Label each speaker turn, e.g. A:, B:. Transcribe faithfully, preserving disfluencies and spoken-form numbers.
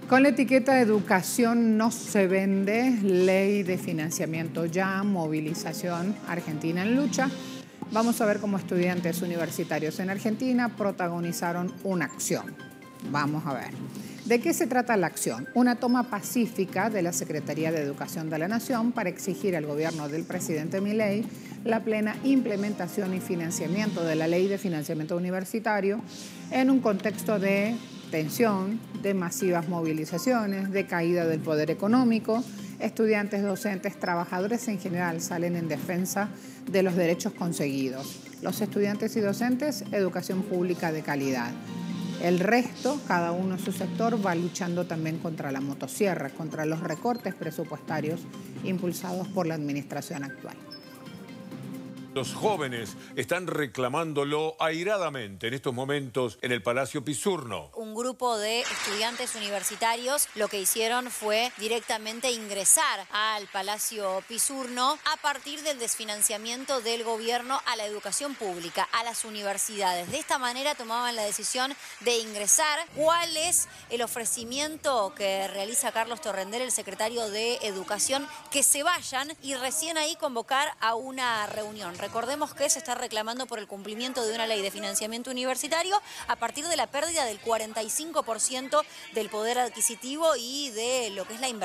A: Con la etiqueta educación no se vende, ley de financiamiento ya, movilización, Argentina en lucha. Vamos a ver cómo estudiantes universitarios en Argentina protagonizaron una acción. Vamos a ver. ¿De qué se trata la acción? Una toma pacífica de la Secretaría de Educación de la Nación para exigir al gobierno del presidente Milei la plena implementación y financiamiento de la ley de financiamiento universitario en un contexto de tensión, de masivas movilizaciones, de caída del poder económico. Estudiantes, docentes, trabajadores en general salen en defensa de los derechos conseguidos. Los estudiantes y docentes, educación pública de calidad. El resto, cada uno en su sector, va luchando también contra la motosierra, contra los recortes presupuestarios impulsados por la administración actual.
B: Los jóvenes están reclamándolo airadamente en estos momentos en el Palacio Pisurno.
C: Un grupo de estudiantes universitarios lo que hicieron fue directamente ingresar al Palacio Pisurno a partir del desfinanciamiento del gobierno a la educación pública, a las universidades. De esta manera tomaban la decisión de ingresar. ¿Cuál es el ofrecimiento que realiza Carlos Torrendel, el secretario de Educación? Que se vayan y recién ahí convocar a una reunión. Recordemos que se está reclamando por el cumplimiento de una ley de financiamiento universitario a partir de la pérdida del cuarenta y cinco por ciento del poder adquisitivo y de lo que es la inversión.